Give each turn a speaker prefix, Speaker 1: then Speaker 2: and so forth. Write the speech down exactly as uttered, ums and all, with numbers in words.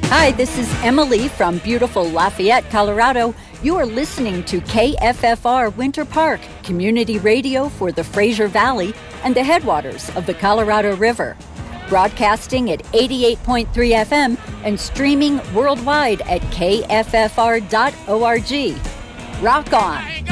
Speaker 1: Hi, this is Emily from beautiful Lafayette, Colorado. You are listening to K F F R Winter Park, community radio for the Fraser Valley and the headwaters of the Colorado River. Broadcasting at eighty-eight point three F M and streaming worldwide at K F F R dot org. Rock on!